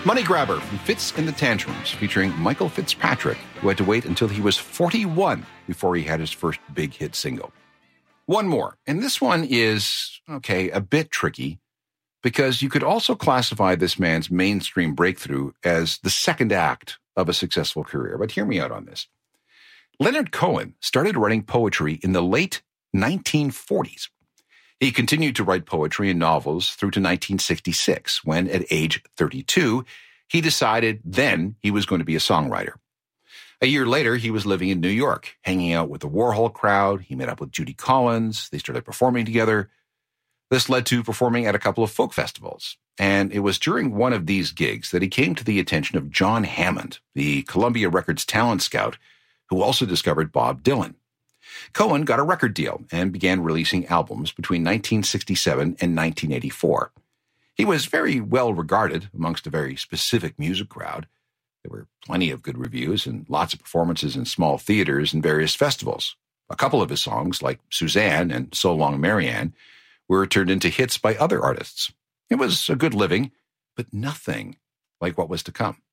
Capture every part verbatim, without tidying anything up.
Money Grabber from Fitz and the Tantrums, featuring Michael Fitzpatrick, who had to wait until he was forty-one before he had his first big hit single. One more, and this one is, okay, a bit tricky, because you could also classify this man's mainstream breakthrough as the second act of a successful career. But hear me out on this. Leonard Cohen started writing poetry in the late nineteen forties. He continued to write poetry and novels through to nineteen sixty-six, when at age thirty-two, he decided then he was going to be a songwriter. A year later, he was living in New York, hanging out with the Warhol crowd. He met up with Judy Collins. They started performing together. This led to performing at a couple of folk festivals. And it was during one of these gigs that he came to the attention of John Hammond, the Columbia Records talent scout, who also discovered Bob Dylan. Cohen got a record deal and began releasing albums between nineteen sixty-seven and nineteen eighty-four. He was very well regarded amongst a very specific music crowd. There were plenty of good reviews and lots of performances in small theaters and various festivals. A couple of his songs, like Suzanne and So Long Marianne, were turned into hits by other artists. It was a good living, but nothing like what was to come.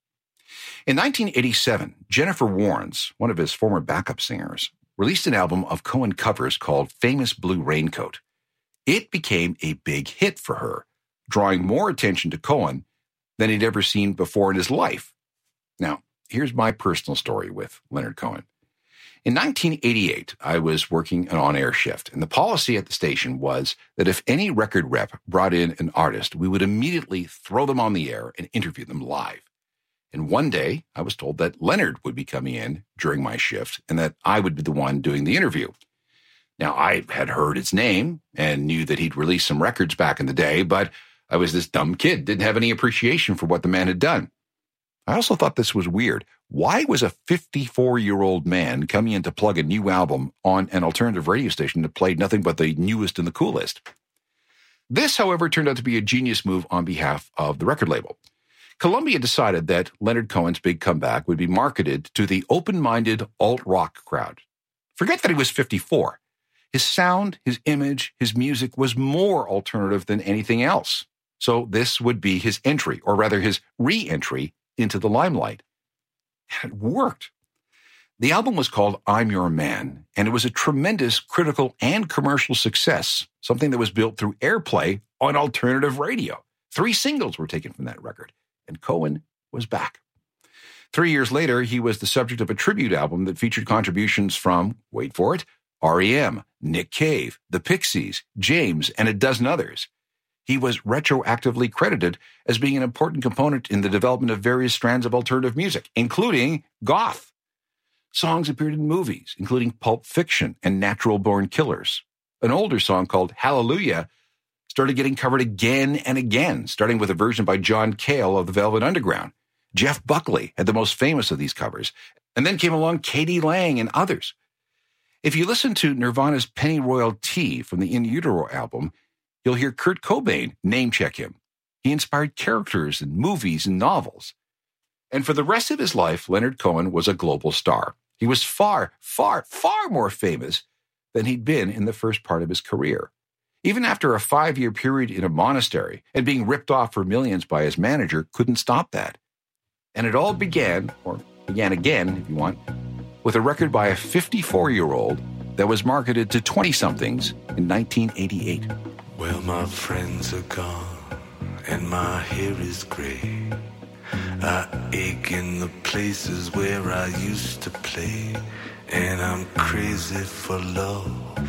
In nineteen eighty-seven, Jennifer Warnes, one of his former backup singers, released an album of Cohen covers called Famous Blue Raincoat. It became a big hit for her, drawing more attention to Cohen than he'd ever seen before in his life. Now, here's my personal story with Leonard Cohen. In nineteen eighty-eight, I was working an on-air shift, and the policy at the station was that if any record rep brought in an artist, we would immediately throw them on the air and interview them live. And one day, I was told that Leonard would be coming in during my shift and that I would be the one doing the interview. Now, I had heard his name and knew that he'd released some records back in the day, but I was this dumb kid, didn't have any appreciation for what the man had done. I also thought this was weird. Why was a fifty-four-year-old man coming in to plug a new album on an alternative radio station that played nothing but the newest and the coolest? This, however, turned out to be a genius move on behalf of the record label. Columbia decided that Leonard Cohen's big comeback would be marketed to the open-minded alt-rock crowd. Forget that he was fifty-four. His sound, his image, his music was more alternative than anything else. So this would be his entry, or rather his re-entry, into the limelight. And it worked. The album was called I'm Your Man, and it was a tremendous critical and commercial success, something that was built through airplay on alternative radio. Three singles were taken from that record, and Cohen was back. Three years later, he was the subject of a tribute album that featured contributions from, wait for it, R E M, Nick Cave, The Pixies, James, and a dozen others. He was retroactively credited as being an important component in the development of various strands of alternative music, including goth. Songs appeared in movies, including Pulp Fiction and Natural Born Killers. An older song called Hallelujah started getting covered again and again, starting with a version by John Cale of the Velvet Underground. Jeff Buckley had the most famous of these covers, and then came along Katie Lang and others. If you listen to Nirvana's Pennyroyal Tea from the In Utero album, you'll hear Kurt Cobain name-check him. He inspired characters in movies and novels. And for the rest of his life, Leonard Cohen was a global star. He was far, far, far more famous than he'd been in the first part of his career. Even after a five-year period in a monastery and being ripped off for millions by his manager couldn't stop that. And it all began, or began again, if you want, with a record by a fifty-four-year-old that was marketed to twenty-somethings in nineteen eighty-eight. Well, my friends are gone, and my hair is gray. I ache in the places where I used to play, and I'm crazy for love.